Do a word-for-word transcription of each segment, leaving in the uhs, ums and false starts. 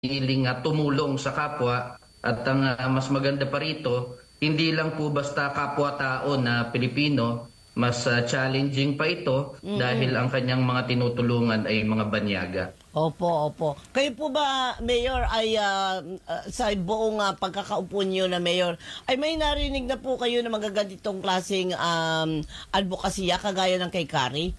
piniling uh, tumulong sa kapwa at ang uh, mas maganda pa rito, hindi lang po basta kapwa-tao na Pilipino, mas uh, challenging pa ito mm-hmm. dahil ang kanyang mga tinutulungan ay mga banyaga. Opo, opo. Kayo po ba, Mayor, ay uh, uh, sa buong uh, pagkakaupo niyo na Mayor, ay may narinig na po kayo na magaganitong klaseng um, advokasya kagaya ng kay Kari?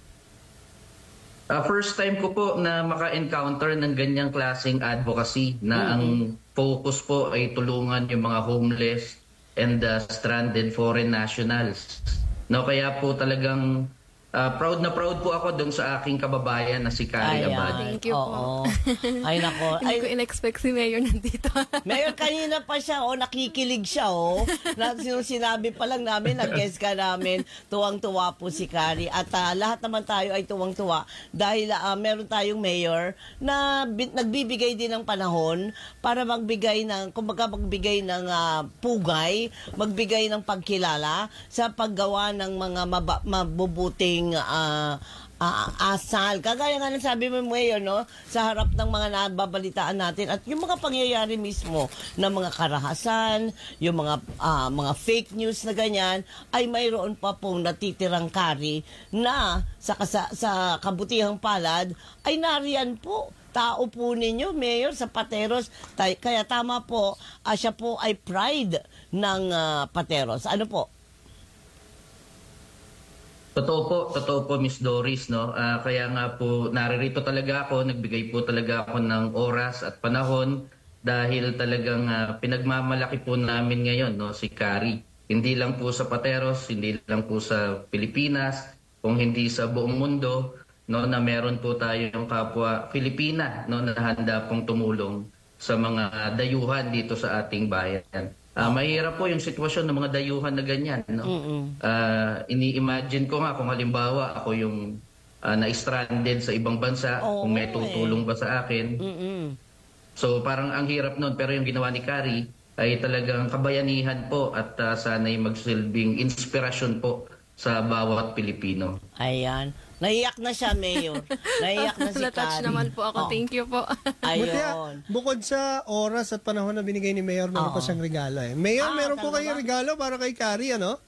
Uh, first time ko po na maka-encounter ng ganyang klaseng advocacy na mm-hmm. ang focus po ay tulungan yung mga homeless and uh, stranded foreign nationals. No, kaya po talagang uh, proud na proud po ako dun sa aking kababayan na si Kari Abad. Thank you Oo. po. Ay nako. Hindi Ay, ko in-expect si Mayor nandito. Mayor, kanina pa siya, oh, nakikilig siya, oh. Na, sinong sinabi pa lang namin, nag-guess ka namin, tuwang-tuwa po si Kari. At uh, lahat naman tayo ay tuwang-tuwa dahil uh, meron tayong Mayor na bi- nagbibigay din ng panahon para magbigay ng, kumbaga magbigay ng uh, pugay, magbigay ng pagkilala sa paggawa ng mga maba- mabubuting uh, uh, asal. Kagaya nga ng sabi mo, Mayor, no? Sa harap ng mga nababalitaan natin at yung mga pangyayari mismo ng mga karahasan, yung mga uh, mga fake news na ganyan, ay mayroon pa pong natitirang Kari na sa, sa, sa kabutihang palad ay nariyan po. Tao po ninyo, Mayor, sa Pateros. Tay- kaya tama po, uh, siya po ay pride ng uh, Pateros. Ano po? Totoo po, totoo po Miss Doris, no. Uh, kaya nga po naririto talaga ako, nagbigay po talaga ako ng oras at panahon dahil talagang uh, pinagmamalaki po namin ngayon, no, si Kari. Hindi lang po sa Pateros, hindi lang po sa Pilipinas, kung hindi sa buong mundo, no, na meron po tayong kapwa Pilipina, no, na handa pong tumulong sa mga dayuhan dito sa ating bayan. Uh, mahirap po yung sitwasyon ng mga dayuhan na ganyan, no? Uh, ini-imagine ko nga kung halimbawa ako yung uh, na-stranded sa ibang bansa, oh, kung may tutulong ba sa akin. Mm-mm. So parang ang hirap nun, pero yung ginawa ni Kari ay talagang kabayanihan po at uh, sana'y magsilbing inspirasyon po sa bawat Pilipino. Ayan. Naiyak na siya, Mayor. Naiyak na si Na-touch Kari. naman po ako. Oh. Thank you po. Ayun. Bukod sa oras at panahon na binigay ni Mayor, meron pa siyang regalo eh. Mayor, Ah, meron po talaga? kayong regalo para kay Kari, ano?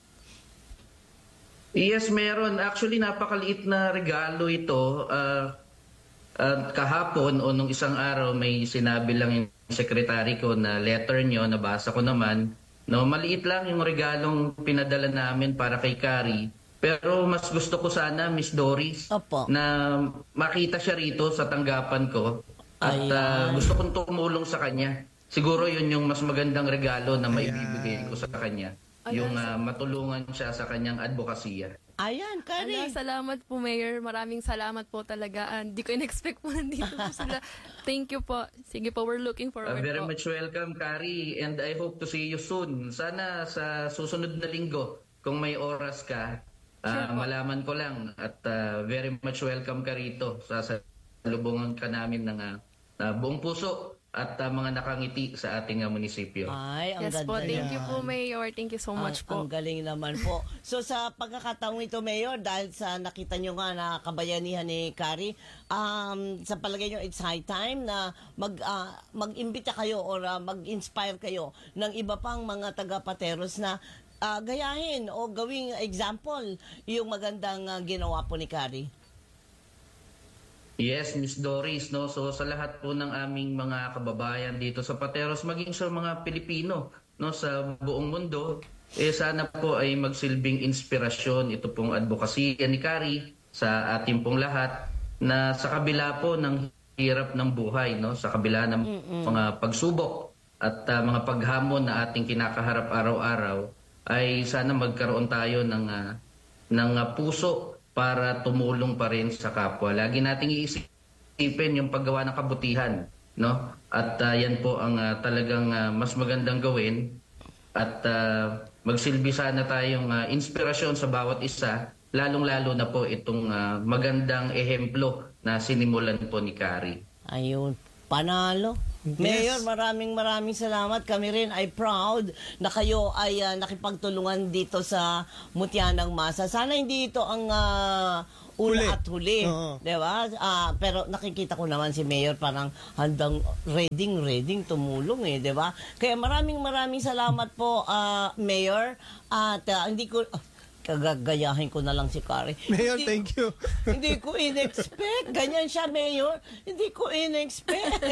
Yes, meron. Actually, napakaliit na regalo ito. Uh, uh, kahapon o nung isang araw, may sinabi lang yung sekretary ko na letter nyo, nabasa ko naman. No, maliit lang yung regalong pinadala namin para kay Kari. Pero mas gusto ko sana, Miss Doris, Opo. na makita siya rito sa tanggapan ko. At uh, gusto kong tumulong sa kanya. Siguro yun yung mas magandang regalo na maibibigay ko sa kanya. Ayan. Yung uh, matulungan siya sa kanyang advokasya. Ayan, Kari. Ano, salamat po, Mayor. Maraming salamat po talaga. Hindi ko in-expect po nandito po sila. Thank you po. Sige po, we're looking forward Uh, very po. much welcome, Kari. And I hope to see you soon. Sana sa susunod na linggo, kung may oras ka, uh, Sure po. malaman ko lang. At uh, very much welcome ka rito. Sasalubungan ka namin ng uh, uh, buong puso at uh, mga nakangiti sa ating uh, munisipyo. Ay, ang Yes ganda po, thank yan. you po, Mayor. Thank you so much ang, po. Ang galing naman po. So sa pagkakataong ito, Mayor, dahil sa nakita nyo nga na kabayanihan ni Kari, um, sa palagay nyo, it's high time na mag, uh, mag-imbita kayo or uh, mag-inspire kayo ng iba pang mga taga-Pateros na uh, gayahin o gawing example yung magandang uh, ginawa po ni Kari. Yes, Miss Doris, no. So sa lahat po ng aming mga kababayan dito sa Pateros, maging sa mga Pilipino, no, sa buong mundo, eh sana po ay magsilbing inspirasyon ito pong advokasya ni Kari sa ating pong lahat na sa kabila po ng hirap ng buhay, no, sa kabila ng Mm-mm. mga pagsubok at uh, mga paghamon na ating kinakaharap araw-araw, ay sana magkaroon tayo ng uh, ng uh, puso para tumulong pa rin sa kapwa. Lagi nating iisipin yung paggawa ng kabutihan, no? At uh, yan po ang uh, talagang uh, mas magandang gawin at uh, magsilbi sana tayong uh, inspirasyon sa bawat isa, lalong-lalo na po itong uh, magandang ehemplo na sinimulan po ni Kari. Ayun, panalo. Yes. Mayor, maraming maraming salamat. Kami rin ay proud na kayo ay uh, nakipagtulungan dito sa Mutyanang Masa. Sana hindi ito ang uh, una Huli. at huli. Oo. Di ba? Ah, pero nakikita ko naman si Mayor parang handang ready, ready tumulong eh, di ba? Kaya maraming maraming salamat po, ah, Mayor. At ah, hindi ko, ah, kagagayahin ko na lang si Kari. Mayor, Hindi- thank you. Hindi ko in-expect. Ganyan siya, Mayor. Hindi ko in-expect.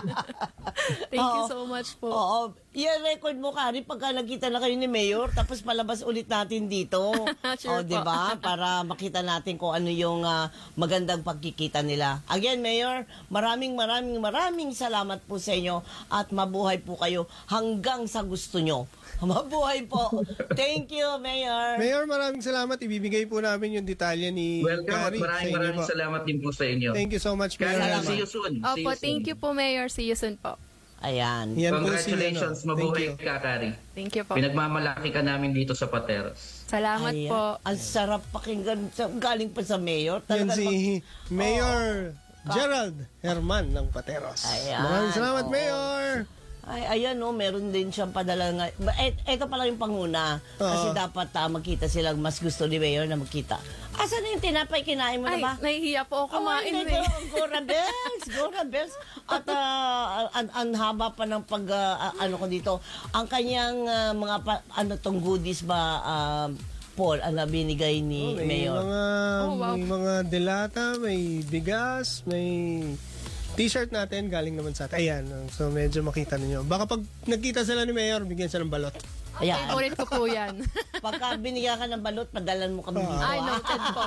Thank you Oo. so much po. Oo. I-record mo, Kari, pagka nagkita na kayo ni Mayor, tapos palabas ulit natin dito. Sure O, di ba? Para makita natin kung ano yung ah, magandang pagkikita nila. Again, Mayor, maraming maraming maraming salamat po sa inyo at mabuhay po kayo hanggang sa gusto nyo. Mabuhay po. Thank you, Mayor. Mayor, maraming salamat. Ibibigay po namin yung detalye ni Welcome at Kari sa maraming inyo maraming po. salamat din po sa inyo. Thank you so much, Mayor. Kaya Salamat. see you soon. See Opo, you soon. thank you po, Mayor. See you soon po. Ayan. Yan po si, Congratulations, ano, thank mabuhay you. ka, Kari. Thank you po. Pinagmamalaki ka namin dito sa Pateros. Salamat Ayan. po. Ang sarap pakinggan. Sa- Galing pa sa Mayor. Yan Talagang si mag- Mayor Gerald Herman ng Pateros. Ayan, Maraming salamat, oo. Mayor. Ay, ayan no, meron din siyang padala nga. Ba- Et, eto pala yung panguna. Kasi Oo. dapat ah, magkita silang mas gusto ni Mayor na magkita. Asan na yung tinapay? Kinain mo na Ay, ba? nahihiya po ako kumain. Oh, eh. go, go Rebels! Go Rebels! At ah, ang, ang haba pa ng pag, ah, ano ko dito, ang kanyang ah, mga, pa, ano tong goodies ba, ah, Paul, ang binigay ni Oh, may Mayor? mga Oh, wow. may mga delata, may bigas, may t-shirt natin galing naman sa atin. Ayan, so medyo makita ninyo. Baka pag nagkita sila ni Mayor, bigyan sila ng balot. Ayan. Favorite ko po yan. Pagka binigyan ka ng balot, padalan mo kami dito. Ay, ah. noted po.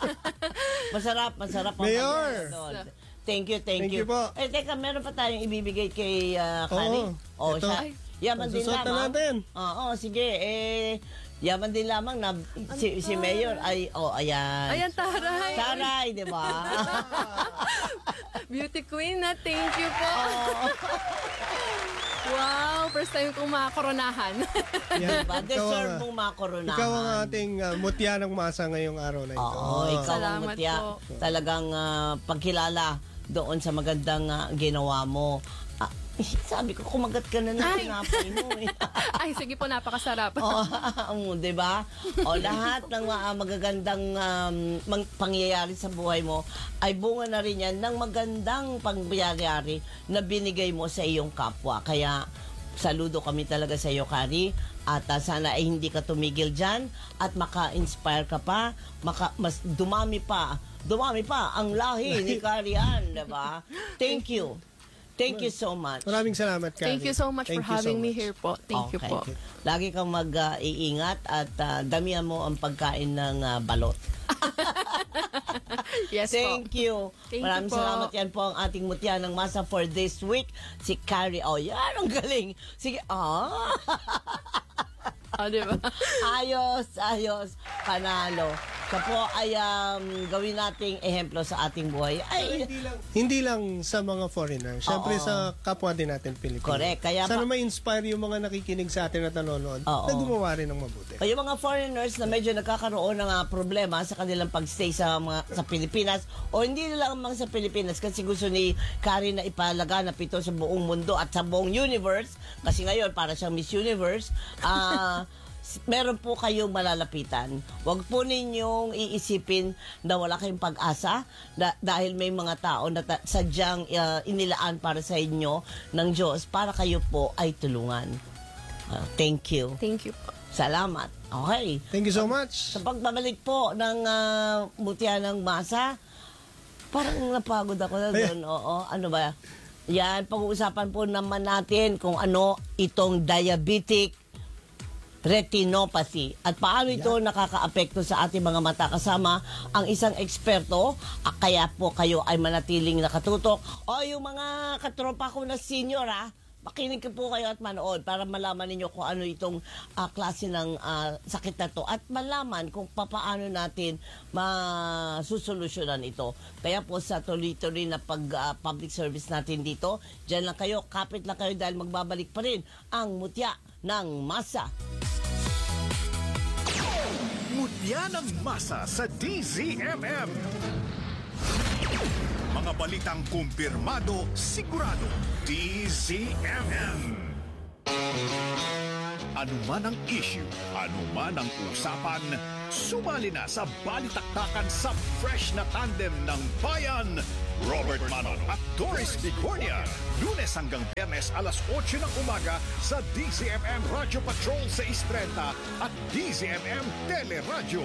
Masarap, masarap ang Mayor! pagkain doon. Thank you, thank, Thank you. you po. Eh, teka, meron pa tayong ibibigay kay uh, Kari. Oo. Oh, Ito. siya. Yaman din Pagsusot na lamang. natin. Oo, sige. Eh, yaman din lamang na si, si Mayor ay, oh, ayan. Ayan, taray. Taray, di ba? Beauty queen na. Thank you po. Oh. Wow, first time kong makakoronahan. Yan. Diba? Ikaw Deserve ang- mong makoronahan. Ikaw ang ating uh, mutya ng masa ngayong araw na ito. Oo, ikaw ang Salamat mutya. po. Talagang ah, pagkilala doon sa magandang ah, ginawa mo. Ah, sabi ko, kumagat ka na ng Ay. tinapay mo. Eh. Ay, sige po, napakasarap. Oo, di ba? O lahat ng mga magagandang um, mang- pangyayari sa buhay mo ay bunga na rin yan ng magandang pangyayari na binigay mo sa iyong kapwa. Kaya saludo kami talaga sa iyo, Kari. At ah, sana ay hindi ka tumigil dyan at maka-inspire ka pa, maka, mas dumami pa, dumami pa ang lahi ni Kari Ann, di ba? Thank you. Thank you so much. Maraming salamat, Kari. Thank you so much Thank for you so having me much. here po. Thank you Okay. po. Lagi kang mag-iingat at ah, damihan mo ang pagkain ng ah, balot. Yes Thank po. you. Thank you Maraming po. salamat. Yan po ang ating mutya ng masa for this week. Si Carrie. Oh, yan. Ang galing. Sige. Ah. Oh, di ba? ayos, ayos. Panalo. Siya po ay um, gawin nating ehemplo sa ating buhay. Ay, Hindi lang, hindi lang sa mga foreigner. Siyempre Oo. sa kapwa din natin Pilipino. Correct. Kaya Sana pa- ma-inspire yung mga nakikinig sa atin at nanonood Oo. na gumawa rin ng mabuti. Kayo mga foreigners na medyo nagkakaroon ng ah, problema sa kanilang pagstay sa mga sa Pilipinas o hindi na lang sa Pilipinas kasi gusto ni Kari na ipalaganap ito sa buong mundo at sa buong universe kasi ngayon para siyang Miss Universe ah meron po kayong malalapitan. Huwag po ninyong iisipin na wala kayong pag-asa da- dahil may mga tao na ta- sadyang ah, inilaan para sa inyo ng Diyos para kayo po ay tulungan. Ah, thank you. Thank you po. Salamat. Okay. Thank you so much. Sa pagbabalik po ng uh, mutya ng masa, parang napagod ako na doon. Oo, ano ba? Yan, pag-uusapan po naman natin kung ano itong diabetic retinopathy at paano ito nakakaapekto sa ating mga mata kasama ang isang eksperto. Ah, kaya po kayo ay manatiling nakatutok o yung mga katropa ko na senior ha, makinig ka po kayo at manood para malaman ninyo kung ano itong ah, klase ng ah, sakit na to at malaman kung papaano natin masusolusyonan ito. Kaya po sa tuloy-tuloy na pag ah, public service natin dito, dyan lang kayo, kapit lang kayo dahil magbabalik pa rin ang mutya ng masa. Mutya ng masa sa D Z M M. Mga balitang kumpirmado, sigurado. D Z M M. Ano man ang issue, ano man ang usapan, Sumali na sa balitaktakan sa fresh na tandem ng bayan, Robert Manong at Doris Bigornia. Lunes hanggang Biyernes alas otso ng umaga sa D Z M M Radio Patrol six thirty at D Z M M Teleradyo.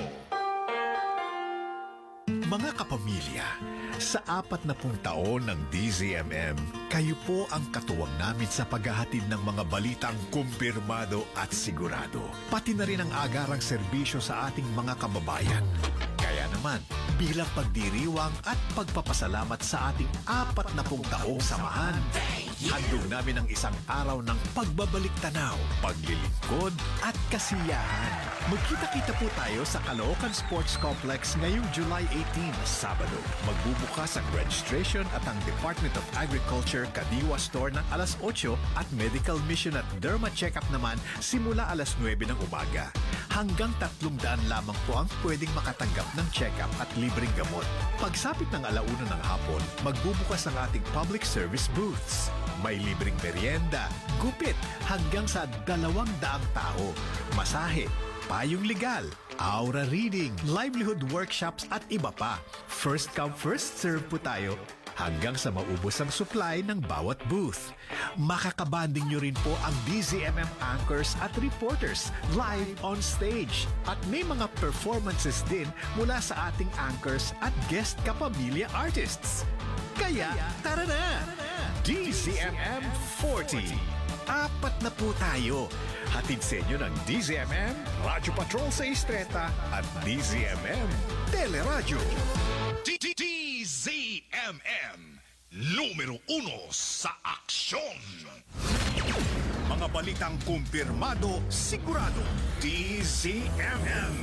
Mga kapamilya, sa apat na pung taon ng D Z M M, kayo po ang katuwang namin sa paghahatid ng mga balitang kumpirmado at sigurado. Pati na rin ang agarang serbisyo sa ating mga kababayan. Kaya naman, bilang pagdiriwang at pagpapasalamat sa ating apat na pung taong samahan, handog namin ang isang araw ng pagbabalik tanaw, paglilingkod at kasiyahan. Magkita-kita po tayo sa Caloocan Sports Complex ngayong July eighteenth, Sabado. Magbubukas ang registration at ang Department of Agriculture Kadiwa Store ng alas otso at Medical Mission at Derma Checkup naman simula alas nuwebe ng umaga. Hanggang tatlong daan lamang po ang pwedeng makatanggap ng check-up at libreng gamot. Pagsapit ng alauna ng hapon, magbubukas ang ating public service booths. May libreng merienda, gupit, hanggang sa dalawang daang tao. Masahe, payong legal, aura reading, livelihood workshops at iba pa. First come, first serve po tayo hanggang sa maubos ang supply ng bawat booth. Makakabanding nyo rin po ang D Z M M anchors at reporters live on stage. At may mga performances din mula sa ating anchors at guest kapamilya artists. Kaya, tara na! D Z M M forty. Apat na po tayo. Hatid sa inyo ng D Z M M, Radio Patrol six thirty at D Z M M Teleradyo. D Z M M, numero uno sa aksyon. Mga balitang kumpirmado, sigurado. D Z M M.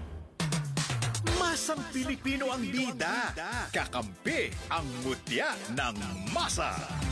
Masang Pilipino ang bida. Kakampi ang mutya ng masa.